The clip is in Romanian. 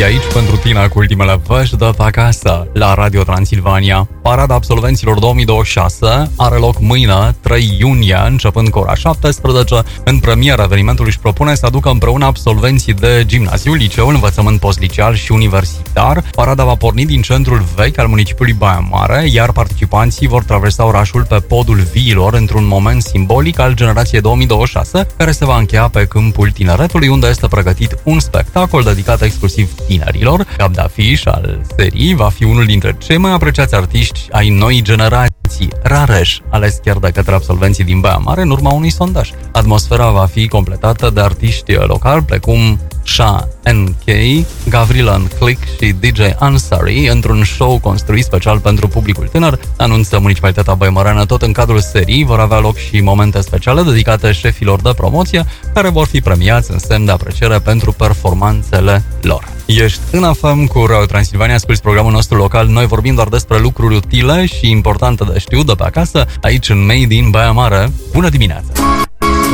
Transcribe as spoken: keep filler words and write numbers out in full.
E aici pentru tine cu ultimele vești de pe acasă, la Radio Transilvania. Parada absolvenților două mii douăzeci și șase are loc mâine, trei iunie, începând cu ora șaptesprezece. În premieră, evenimentul își propune să aducă împreună absolvenții de gimnaziu, liceu, învățământ postliceal și universitar. Parada va porni din centrul vechi al municipiului Baia Mare, iar participanții vor traversa orașul pe podul viilor într-un moment simbolic al generației două mii douăzeci și șase, care se va încheia pe Câmpul Tineretului, unde este pregătit un spectacol dedicat exclusiv tinerilor. Cap de afiș al serii va fi unul dintre cei mai apreciați artiști ai noii generații, Rareș, ales chiar de către absolvenții din Baia Mare în urma unui sondaj. Atmosfera va fi completată de artiști locali precum Sha N K, Gavrilan Click și D J Ansari, într-un show construit special pentru publicul tânăr, anunță Municipalitatea Băimăreană. Tot în cadrul serii vor avea loc și momente speciale dedicate șefilor de promoție, care vor fi premiați în semn de apreciere pentru performanțele lor. Ești în F M cu Radio Transilvania, asculti programul nostru local. Noi vorbim doar despre lucruri utile și importante de știut de pe acasă, aici în Made in Baia Mare. Bună dimineața!